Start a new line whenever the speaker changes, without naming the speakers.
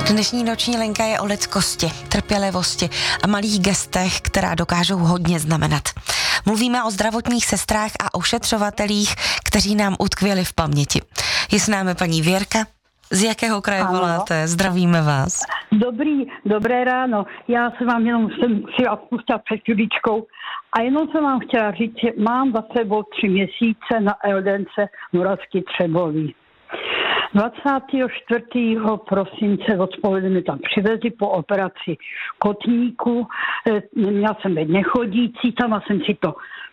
Dnešní noční linka je o lidskosti, trpělivosti a malých gestech, která dokážou hodně znamenat. Mluvíme o zdravotních sestrách a ošetřovatelích, kteří nám utkvěli v paměti. Je s námi paní Věrka. Z jakého kraje voláte? Zdravíme vás.
Dobré ráno. Já se vám jenom jsem si vás pustila před chvíličkou a jenom jsem vám chtěla říct, že mám za sebou 3 měsíce na Eldence Moravský Třeboví. 24. prosince odpoledne mi tam přivezli po operaci kotníku. Měla jsem být nechodící, tam jsem si to